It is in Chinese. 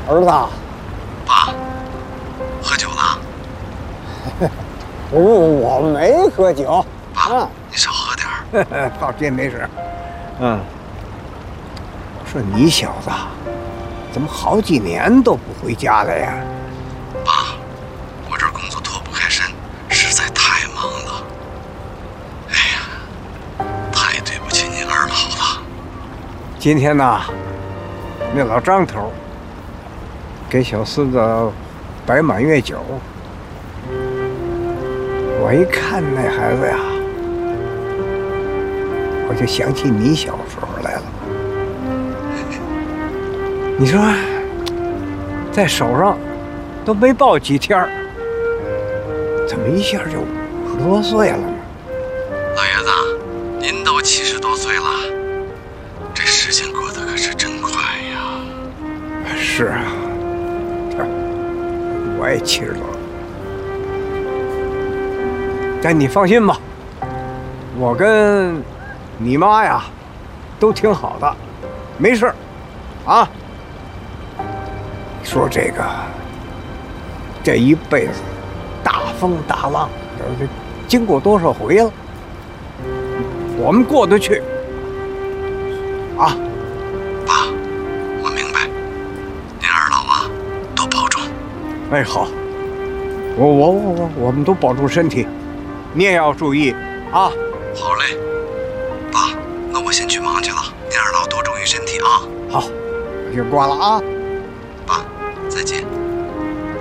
儿子， 爸，喝酒了？ 我没喝酒。 爸，你少喝点儿。 放心，没事。我说你小子，怎么好几年都不回家了呀？ 爸，我这工作脱不开身，实在太忙了。哎呀，太对不起您二老了。 今天呢，那老张头给小孙子摆满月酒，我一看那孩子呀，我就想起你小时候来了。你说，在手上都没抱几天，怎么一下就50多岁了呢？ 老爷子，您都70多岁了，这时间过得可是真快呀。 是啊，我也70多了。但你放心吧，我跟你妈呀都挺好的，没事啊。说这一辈子大风大浪，这经过多少回了，我们过得去啊。 爸，我明白，您二老啊，多保重。 哎，好，我们都保重身体，你也要注意啊。 好嘞，爸，那我先去忙去了，您二老多注意身体啊。 好，我先挂了啊。 爸，再见。